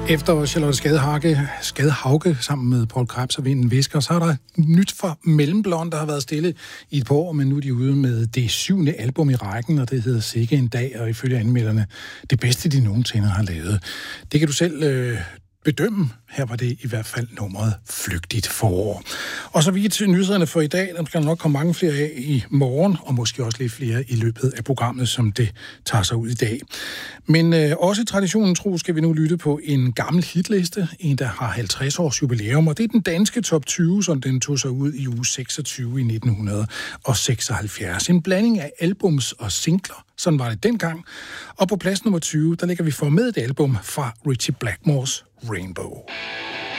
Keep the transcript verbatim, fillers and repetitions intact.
Efter Charlotte Skadehauge, Skadehauge sammen med Paul Krebs og Vinden Visker, så er der nyt fra Mellemblond, der har været stille i et par år, men nu er de ude med det syvende album i rækken, og det hedder Sikke en dag, og ifølge anmelderne det bedste, de nogensinde har lavet. Det kan du selv øh, bedømme. Her var det i hvert fald nummeret Flygtigt forår. Og så vi til nyhederne for i dag. Der skal nok komme mange flere af i morgen, og måske også lidt flere i løbet af programmet, som det tager sig ud i dag. Men øh, også i traditionen tro skal vi nu lytte på en gammel hitliste, en der har halvtreds års jubilæum, og det er den danske top tyve, som den tog sig ud i uge seksogtyve i nitten seksoghalvfjerds. En blanding af albums og singler, sådan var det dengang. Og på plads nummer tyve, der ligger vi for med et album fra Ritchie Blackmores Rainbow.